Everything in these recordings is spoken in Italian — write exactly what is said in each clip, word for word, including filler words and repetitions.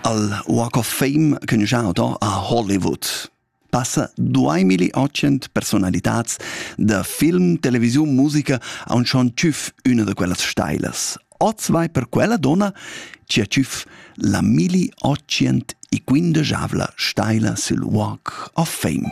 Al Walk of Fame conosciuto a Hollywood passa duemilaottocento personalitats da film, televisione, musica a un schon ciuf una de quelle steilas. Oz vai per quella donna ci ha ciuf la milleottocentoquindicesima steila sul Walk of Fame.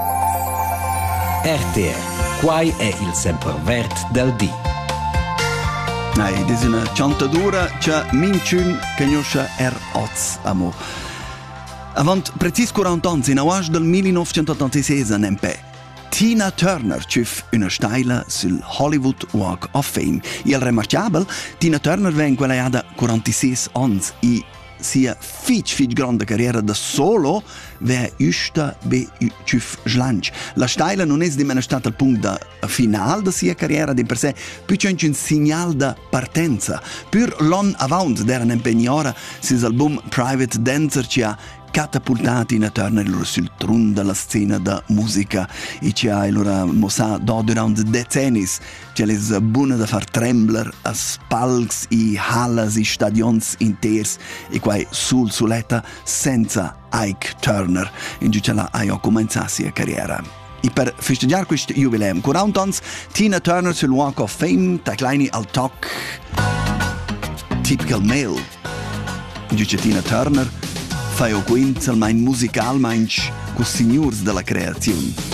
R T R, quai è il sempervert del dì. Nei, dis una ciantadura che minciun conosce er Oz, amo. Avant precis quaranta anni, in avanti del millenovecentottantasei, nempe Tina Turner ciuf una steila sul Hollywood Walk of Fame. E il remarcabile, Tina Turner venne quella iada quarantasei anni e sia fitch fitch grande carriera da solo ve justa be ciuf slanch. La steila non è di meno stata il punto final da sia carriera di per sé, più c'è un segnale da partenza. Pur l'on avanti d'era impegnora sis album Private Dancer ci ha catapultati in Turner sul tron della scena da musica e ci ha allora mossa da durante decenni c'è le buone da far trembler a spalks e hallas e stadions inters e quai sul suletta senza Ike Turner in cui ce l'ha cominciato la carriera. E per festeggiare questo jubileum quaranta anni Tina Turner sul Walk of Fame ta kleini al talk typical male in cui Tina Turner fai o quinzel mein musical meinch cos signors della creazione.